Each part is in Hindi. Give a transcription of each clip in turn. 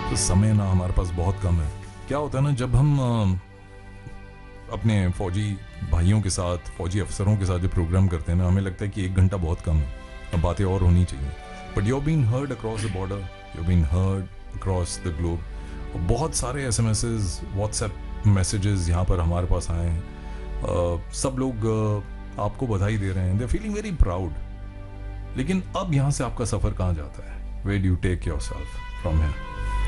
समय ना हमारे पास बहुत कम है। क्या होता है ना, जब हम अपने फौजी भाइयों के साथ, फौजी अफसरों के साथ जो प्रोग्राम करते हैं ना, हमें लगता है कि 1 घंटा बहुत कम है, अब बातें और होनी चाहिए। But you been heard across the border, you been heard across the globe. बहुत सारे एसएमएसेस, व्हाट्सएप मैसेजेस यहाँ पर हमारे पास आए हैं। सब लोग आपको बधाई दे रहे हैं, दे फीलिंग वेरी प्राउड। लेकिन अब यहाँ से आपका सफ़र कहाँ जाता है? Where do you take yourself from here?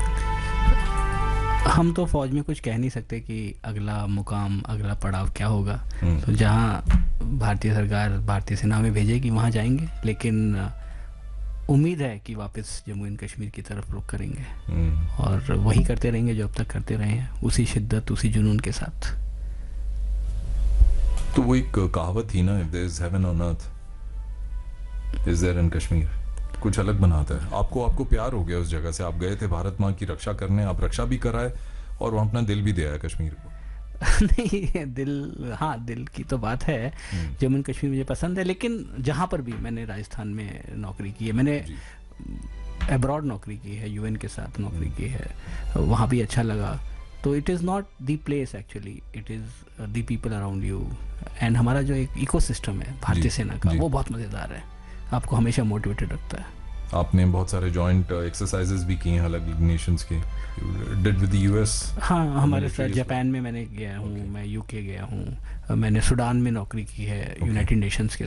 हम तो फौज में कुछ कह नहीं सकते कि अगला मुकाम, अगला पड़ाव क्या होगा। तो जहाँ भारतीय सरकार, भारतीय सेना में भेजेगी वहाँ जाएंगे, लेकिन उम्मीद है कि वापस जम्मू एंड कश्मीर की तरफ रुख करेंगे और वही करते रहेंगे जो अब तक करते रहे हैं, उसी शिद्दत, उसी जुनून के साथ। तो वो एक कहावत थी ना, if there is heaven on earth is there in Kashmir, कुछ अलग बनाता है। आपको प्यार हो गया उस जगह से, आप गए थे भारत माँ की रक्षा करने, आप रक्षा भी कराए और वहाँ अपना दिल भी दे आए कश्मीर को। नहीं, दिल की तो बात है। जम्मू एंड कश्मीर मुझे पसंद है, लेकिन जहाँ पर भी मैंने राजस्थान में नौकरी की है, मैंने अब्रॉड नौकरी की है, यूएन के साथ नौकरी की है, वहाँ भी अच्छा लगा। तो it is not the place actually, it is the people around you. And हमारा जो एक इकोसिस्टम है भारतीय सेना का, वो बहुत मज़ेदार है, आपको हमेशा मोटिवेटेड रखता है। आपने बहुत सारे जॉइंट एक्सरसाइजेस भी किए हैं अलग नेशंस के, डिड विद द यूएस? हाँ, हमारे साथ जापान में मैंने गया हूँ, मैं यूके गया हूँ, मैंने सूडान में नौकरी की है, यूनाइटेड नेशंस के